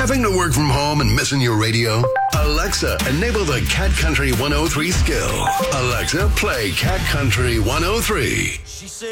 Having to work from home and missing your radio? Alexa, enable the Cat Country 103 skill. Alexa, play Cat Country 103.